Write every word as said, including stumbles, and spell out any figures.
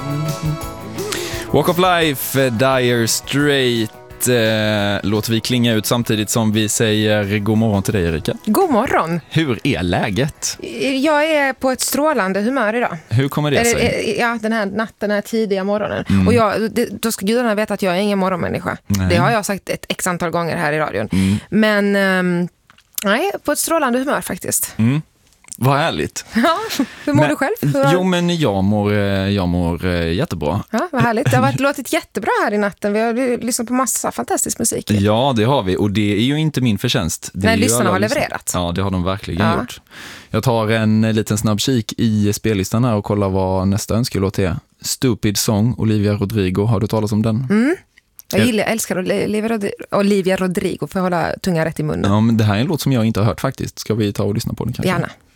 Walk of Life, Dire Straits. Låter vi klinga ut samtidigt som vi säger god morgon till dig, Erika. God morgon. Hur är läget? Jag är på ett strålande humör idag. Hur kommer det sig? Ja, den här natten, den här tidiga morgonen. Mm. Och jag, det, då ska gudarna veta att jag är ingen morgonmänniska. Nej. Det har jag sagt ett x antal gånger här i radion. Mm. Men um, nej, på ett strålande humör faktiskt. Mm. Vad härligt. Ja, hur mår men, du själv? Hur jo, men jag mår, jag mår jättebra. Ja, vad härligt. Det har varit, låtit jättebra här i natten. Vi har lyssnat på massa fantastisk musik. Ja, det har vi. Och det är ju inte min förtjänst. Det Nej, lyssnarna har levererat. Ja, det har de verkligen ja. gjort. Jag tar en liten snabb kik i spellistan här och kollar vad nästa önskelåt är. Stupid Song, Olivia Rodrigo. Har du talat om den? Mm. Jag gillar, jag älskar Olivia Rodrigo, Olivia Rodrigo för att hålla tunga rätt i munnen. Ja, men det här är en låt som jag inte har hört faktiskt. Ska vi ta och lyssna på den kanske? Gärna.